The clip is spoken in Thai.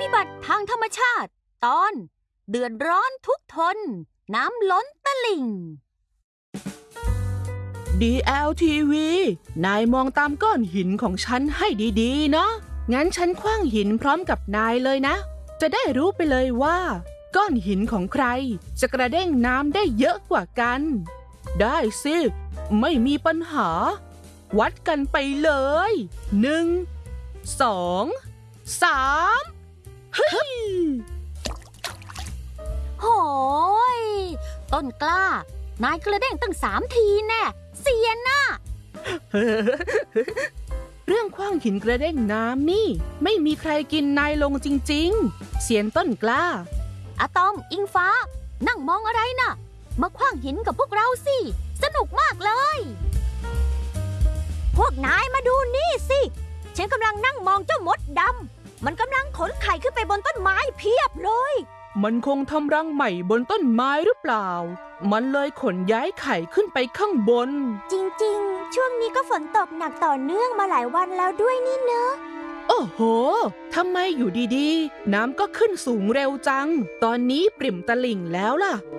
พิบัติทางธรรมชาติตอนเดือดร้อนทุกทนน้ำล้นตลิ่ง DLTV นายมองตามก้อนหินของฉันให้ดีๆนะงั้นฉันขว้างหินพร้อมกับนายเลยนะจะได้รู้ไปเลยว่าก้อนหินของใครจะกระเด้งน้ำได้เยอะกว่ากันได้สิไม่มีปัญหาวัดกันไปเลย1 2 3เฮ้ยโหยต้นกล้านายกระเด้งตั้ง3 ทีแน่เสียน่ะเรื่องขว้างหินกระเด้งน้ำนี่ไม่มีใครกินนายลงจริงๆเสียนต้นกล้าอะตอมอิงฟ้านั่งมองอะไรน่ะมาขว้างหินกับพวกเราสิสนุกมากเลยพวกนายมาดูนี่สิฉันกำลังนั่งมองเจ้ามดดำมันกำลังขนไข่ขึ้นไปบนต้นไม้เพียบเลยมันคงทำรังใหม่บนต้นไม้หรือเปล่ามันเลยขนย้ายไข่ขึ้นไปข้างบนจริงๆช่วงนี้ก็ฝนตกหนักต่อเนื่องมาหลายวันแล้วด้วยนี่เนอะโอ้โหทำไมอยู่ดีๆน้ำก็ขึ้นสูงเร็วจังตอนนี้ปริ่มตลิ่งแล้วล่ะ